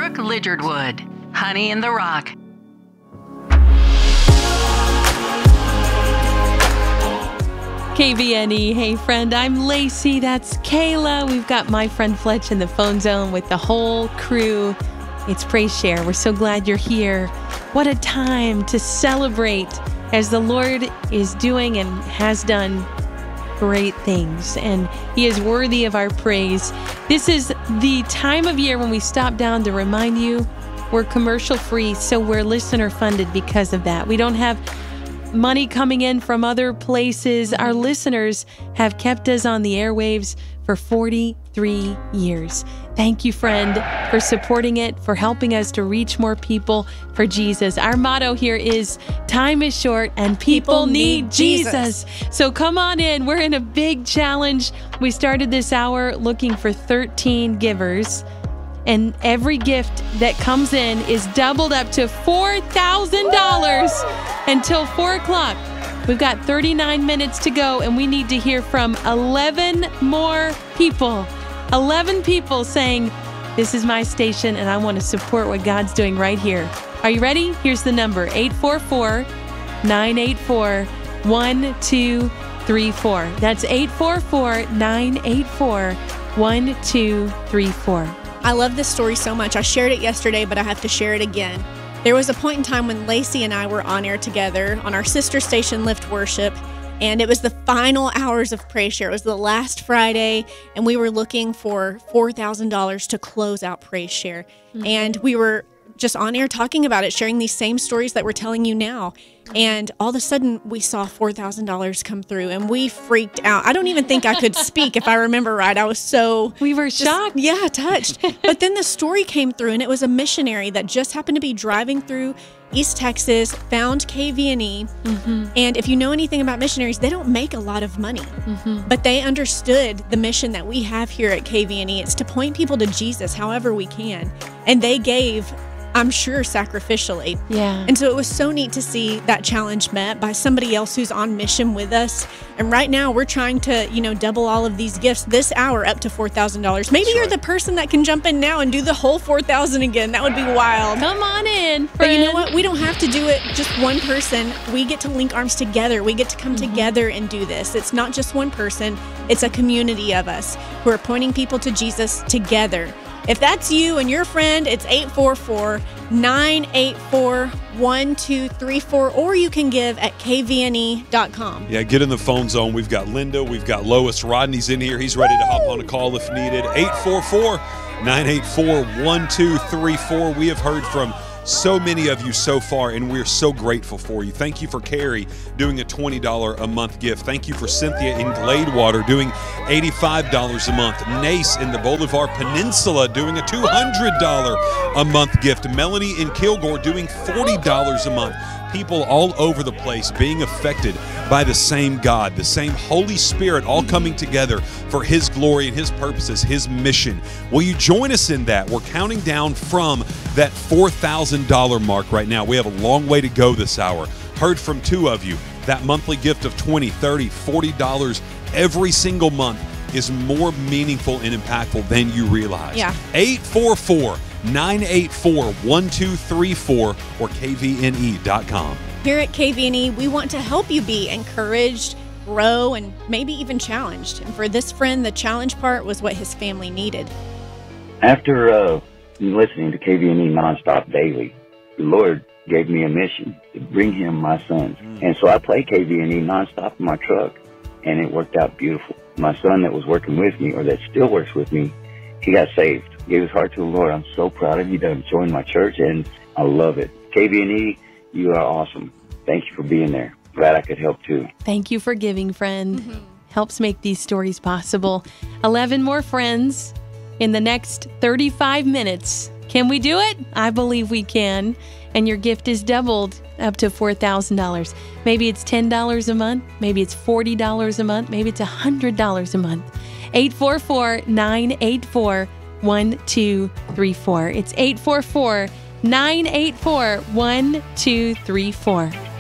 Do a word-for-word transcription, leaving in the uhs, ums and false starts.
Brooke Lidgerwood, Honey in the Rock. K V N E, hey friend, I'm Lacey, that's Kayla. We've got my friend Fletch in the phone zone with the whole crew. It's Praise Share. We're so glad you're here. What a time to celebrate as the Lord is doing and has done great things, and He is worthy of our praise. This is the time of year when we stop down to remind you we're commercial free, so we're listener funded because of that. We don't have money coming in from other places. Our listeners have kept us on the airwaves for forty-three years. Thank you, friend, for supporting it, for helping us to reach more people for Jesus. Our motto here is time is short and people, people need, need Jesus. Jesus. So come on in. We're in a big challenge. We started this hour looking for thirteen givers, and every gift that comes in is doubled up to four thousand dollars until four o'clock. We've got thirty-nine minutes to go, and we need to hear from eleven more people. eleven people saying, this is my station, and I want to support what God's doing right here. Are you ready? Here's the number, eight four four, nine eight four, one two three four. That's eight four four, nine eight four, one two three four. I love this story so much. I shared it yesterday, but I have to share it again. There was a point in time when Lacey and I were on air together on our sister station, Lift Worship, and it was the final hours of Praise Share. It was the last Friday, and we were looking for four thousand dollars to close out Praise Share. Mm-hmm. And we were just on air talking about it, sharing these same stories that we're telling you now. And all of a sudden, we saw four thousand dollars come through, and we freaked out. I don't even think I could speak, if I remember right. I was so... We were just, shocked. Yeah, touched. But then the story came through, and it was a missionary that just happened to be driving through East Texas, found K V N E. Mm-hmm. And if you know anything about missionaries, they don't make a lot of money. Mm-hmm. But they understood the mission that we have here at K V N E. It's to point people to Jesus however we can. And they gave... I'm sure sacrificially. Yeah. And so it was so neat to see that challenge met by somebody else who's on mission with us. And right now we're trying to, you know, double all of these gifts this hour up to four thousand dollars. Maybe That's you're right. the person that can jump in now and do the whole four thousand dollars again. That would be wild. Come on in, friend. But you know what? We don't have to do it just one person. We get to link arms together. We get to come mm-hmm. together and do this. It's not just one person. It's a community of us who are pointing people to Jesus together. If that's you and your friend, it's eight four four, nine eight four, one two three four, or you can give at k v n e dot com. Yeah, get in the phone zone. We've got Linda, we've got Lois. Rodney's in here. He's ready to hop on a call if needed. eight four four, nine eight four, one two three four. We have heard from so many of you so far, and we're so grateful for you. Thank you for Carrie doing a twenty dollars a month gift. Thank you for Cynthia in Gladewater doing eighty-five dollars a month. Nace in the Bolivar Peninsula doing a two hundred dollars a month gift. Melanie in Kilgore doing forty dollars a month. People all over the place being affected by the same God, the same Holy Spirit, all coming together for His glory and His purposes, His mission. Will you join us in that? We're counting down from that four thousand dollars mark right now. We have a long way to go this hour. Heard from two of you. That monthly gift of twenty dollars, thirty dollars, forty dollars every single month is more meaningful and impactful than you realize. Yeah. eight four four, nine eight four, one two three four or k v n e dot com. Here at K V N E, we want to help you be encouraged, grow, and maybe even challenged. And for this friend, the challenge part was what his family needed. After uh, listening to K V N E nonstop daily, the Lord gave me a mission to bring Him my sons. Mm. And so I play K V N E nonstop in my truck, and it worked out beautiful. My son that was working with me, or that still works with me, he got saved. Gave his heart to the Lord. I'm so proud of him. He done joined my church, and I love it. K V N E, you are awesome. Thank you for being there. Glad I could help too. Thank you for giving, friend. Mm-hmm. Helps make these stories possible. eleven more friends in the next thirty-five minutes. Can we do it? I believe we can. And your gift is doubled up to four thousand dollars. Maybe it's ten dollars a month. Maybe it's forty dollars a month. Maybe it's one hundred dollars a month. eight four four, nine eight four, one two three four. It's eight four four, nine eight four, one two three four.